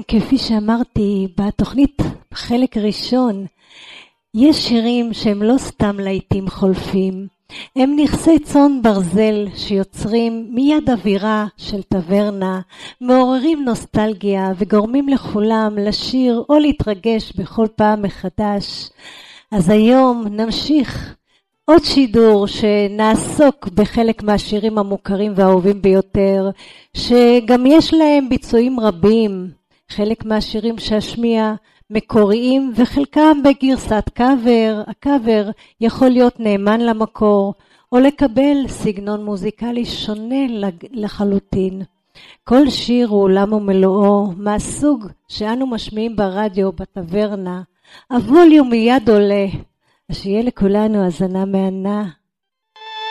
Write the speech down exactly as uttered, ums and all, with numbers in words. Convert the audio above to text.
כפי שאמרתי בתוכנית חלק ראשון, יש שירים שהם לא סתם לעיתים חולפים, הם נכסי צאן ברזל שיוצרים מיד אווירה של טברנה, מעוררים נוסטלגיה וגורמים לכולם לשיר או להתרגש בכל פעם מחדש. אז היום נמשיך עוד שידור שנעסוק בחלק מהשירים המוכרים והאהובים ביותר, שגם יש להם ביצועים רבים, חלק מהשירים שאשמיע מקוריים וחלקם בגרסת קאבר. הקאבר יכול להיות נאמן למקור או לקבל סגנון מוזיקלי שונה לחלוטין. כל שיר הוא עולם ומלואו, מהסוג שאנו משמיעים ברדיו בטברנה. הווליום מיד עולה, אז שיהיה לכולנו האזנה מהנה.